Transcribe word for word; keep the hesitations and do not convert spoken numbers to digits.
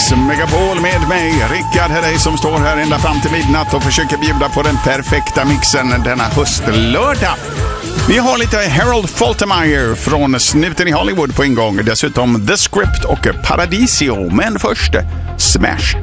Mix Megapol med mig, Rickard Herrey, som står här ända fram till midnatt och försöker bjuda på den perfekta mixen denna höstlördag. Vi har lite Harold Faltermeyer från Snuten i Hollywood på ingång. Dessutom The Script och Paradisio. Men först Smashed.